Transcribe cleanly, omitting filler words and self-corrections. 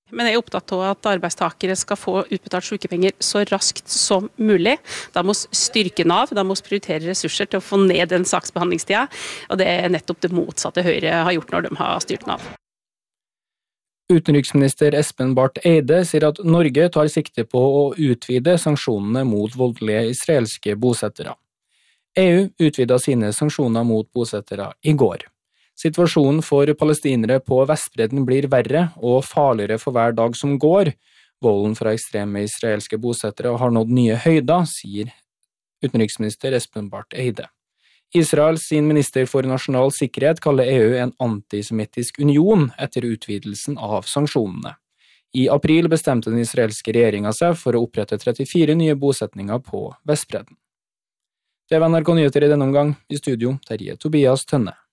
Men jeg er opptatt av at arbeidstakere skal få utbetalt sykepenger så raskt som mulig. Da må styrke Nav, da må prioritere ressurser til å få ned den saksbehandlingstida. Og det er nettopp det motsatte Høyre har gjort når de har styrt Nav. Utenriksminister Espen Barth Eide sier at Norge tar sikte på å utvide sanksjonene mot voldelige israelske bosettere. EU utvidet sine sanksjoner mot bosettere i går. Situasjonen for palestinere på Vestbredden blir verre og farligere for hver dag som går. Volden fra ekstreme israelske bosettere har nådd nye høyder, sier utenriksminister Espen Barth Eide. Israel sin minister for nasjonal sikkerhet kaller EU en antisemittisk union etter utvidelsen av sanksjonene. I april bestemte den israelske regjeringen seg for å opprette 34 nye bosetninger på Vestbredden. Det var NRK Nyheter i denne omgang. I studio, Terje Tobias Tønne.